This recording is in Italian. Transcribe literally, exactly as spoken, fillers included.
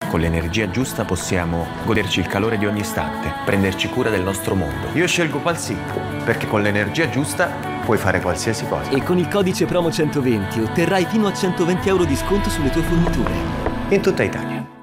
Con l'energia giusta possiamo goderci il calore di ogni istante, prenderci cura del nostro mondo. Io scelgo Qualsic, perché con l'energia giusta puoi fare qualsiasi cosa. E con il codice promo centoventi otterrai fino a centoventi euro di sconto sulle tue forniture. In tutta Italia.